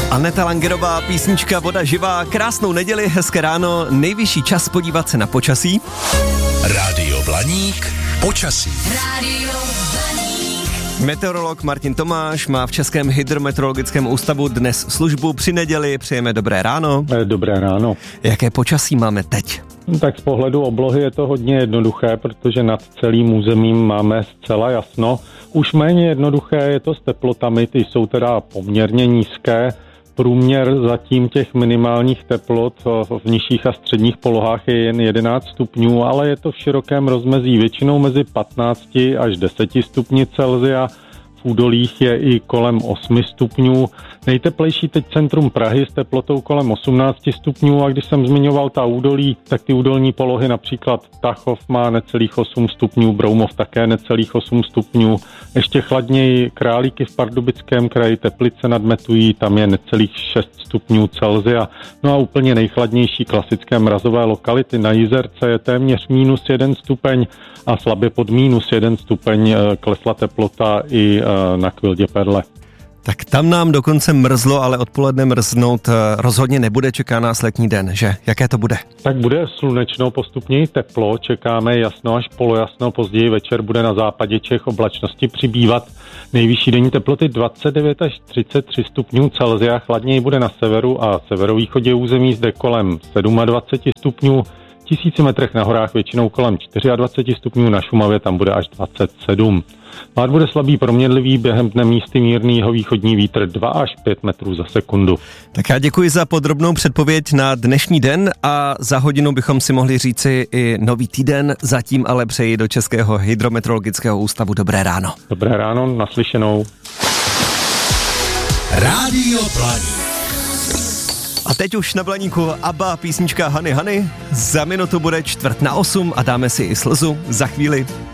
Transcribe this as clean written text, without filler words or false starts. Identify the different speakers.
Speaker 1: Aneta Langerová, písnička Voda živá, krásnou neděli, hezké ráno, nejvyšší čas podívat se na počasí.
Speaker 2: Rádio Blaník, počasí.
Speaker 3: Rádio Blaník.
Speaker 1: Meteorolog Martin Tomáš má v Českém hydrometeorologickém ústavu dnes službu při neděli, přejeme dobré ráno.
Speaker 4: Dobré ráno.
Speaker 1: Jaké počasí máme teď?
Speaker 4: Tak z pohledu oblohy je to hodně jednoduché, protože nad celým územím máme zcela jasno. Už méně jednoduché je to s teplotami, ty jsou teda poměrně nízké. Průměr zatím těch minimálních teplot v nižších a středních polohách je jen 11 stupňů, ale je to v širokém rozmezí, většinou mezi 15 až 10 stupni Celsia. V údolích je i kolem 8 stupňů. Nejteplejší teď centrum Prahy s teplotou kolem 18 stupňů a když jsem zmiňoval ta údolí, tak ty údolní polohy, například Tachov má necelých 8 stupňů, Broumov také necelých 8 stupňů. Ještě chladněji Králíky v Pardubickém kraji, Teplice nad Metují, tam je necelých 6 stupňů Celsia. No a úplně nejchladnější klasické mrazové lokality na Jizerce je téměř -1 stupeň a slabě pod -1 stupeň klesla teplota i na Kvildě Perle.
Speaker 1: Tak tam nám dokonce mrzlo, ale odpoledne mrznout rozhodně nebude, čeká nás letní den, že? Jaké to bude?
Speaker 4: Tak bude slunečno, postupně teplo, čekáme jasno až polojasno, později večer bude na západě Čech oblačnosti přibývat. Nejvyšší denní teploty 29 až 33 stupňů Celsia, chladněji bude na severu a severovýchodě území, zde kolem 27 stupňů, 1000 metrech na horách většinou kolem 24 stupňů, na Šumavě tam bude až 27. Pád bude slabý proměnlivý, během dne místy mírný jihovýchodní vítr 2 až 5 metrů za sekundu.
Speaker 1: Tak já děkuji za podrobnou předpověď na dnešní den a za hodinu bychom si mohli říci i nový týden, zatím ale přeji do Českého hydrometeorologického ústavu dobré ráno.
Speaker 4: Dobré ráno, naslyšenou.
Speaker 2: Rádio Blaník.
Speaker 1: A teď už na Blaníku ABBA, písnička Honey Honey. Za minutu bude 7:45 a dáme si i slzu za chvíli.